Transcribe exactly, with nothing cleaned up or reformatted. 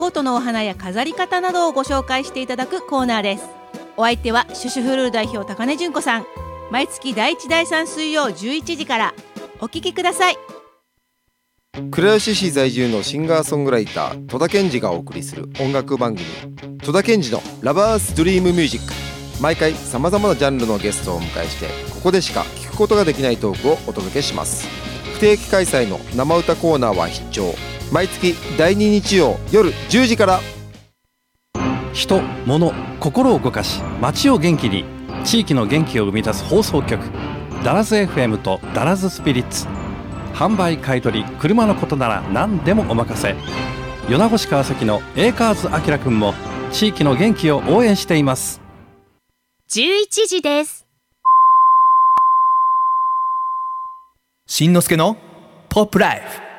ごとのお花や飾り方などをご紹介していただくコーナーです。お相手はシュシュフルール代表高根純子さん。毎月だいいちだいさん水曜じゅういちじからお聞きください。 倉吉市在住のシンガーソングライター戸田健二がお送りする音楽番組戸田健二のラバーズドリームミュージック。毎回さまざまなジャンルのゲストをお迎えしてここでしか聞くことができないトークをお届けします。不定期開催の生歌コーナーは必聴。毎月だいに日曜夜じゅうじから。 人、物、心を動かし街を元気に、地域の元気を生み出す放送局ダラズ エフエム とダラズスピリッツ。販売買取車のことなら何でもお任せ。米子市川崎のエーカーズあきらくんも地域の元気を応援しています。 じゅういちじです。 しんのすけのポップライフ。